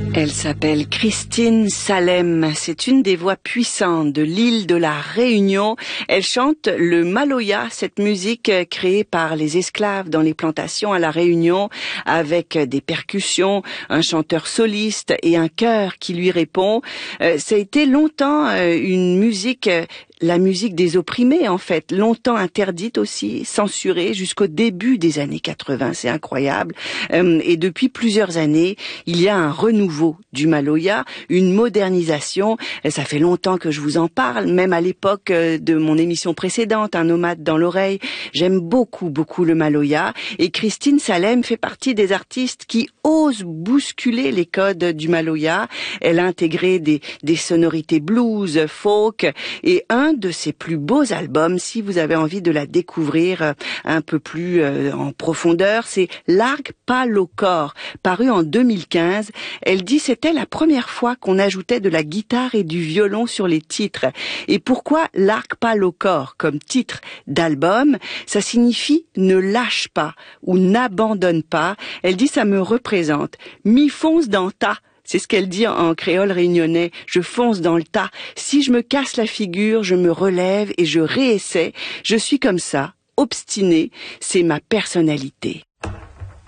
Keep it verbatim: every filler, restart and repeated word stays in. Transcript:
Elle s'appelle Christine Salem. C'est une des voix puissantes de l'île de la Réunion. Elle chante le maloya, cette musique créée par les esclaves dans les plantations à la Réunion, avec des percussions, un chanteur soliste et un chœur qui lui répond. Euh, ça a été longtemps euh, une musique... Euh, La musique des opprimés, en fait, longtemps interdite aussi, censurée jusqu'au début des années quatre-vingts, c'est incroyable. Euh, et depuis plusieurs années, il y a un renouveau du maloya, une modernisation. Et ça fait longtemps que je vous en parle, même à l'époque de mon émission précédente, Un nomade dans l'oreille. J'aime beaucoup, beaucoup le maloya. Et Christine Salem fait partie des artistes qui osent bousculer les codes du maloya. Elle a intégré des, des sonorités blues, folk, et un de ses plus beaux albums, si vous avez envie de la découvrir un peu plus euh, en profondeur, c'est Largue pas le corps, paru en deux mille quinze. Elle dit c'était la première fois qu'on ajoutait de la guitare et du violon sur les titres. Et pourquoi Largue pas le corps comme titre d'album? Ça signifie ne lâche pas ou n'abandonne pas. Elle dit ça me représente. Mi fonce dans ta. C'est ce qu'elle dit en créole réunionnais. Je fonce dans le tas. Si je me casse la figure, je me relève et je réessaie. Je suis comme ça, obstinée. C'est ma personnalité.